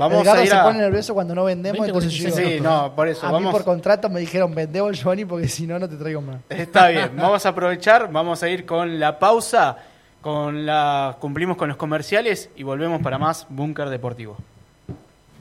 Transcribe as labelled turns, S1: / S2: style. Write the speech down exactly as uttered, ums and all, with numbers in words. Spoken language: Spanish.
S1: vamos
S2: Edgardo
S1: a ir
S2: se
S1: a...
S2: pone nervioso cuando no vendemos, entonces yo
S1: Sí,
S2: digo,
S1: no, por eso.
S2: a
S1: vamos...
S2: mí por contrato me dijeron vendemos el Giovanni porque si no, no te traigo más.
S1: Está bien, vamos a aprovechar, vamos a ir con la pausa, con la cumplimos con los comerciales y volvemos para más Búnker Deportivo.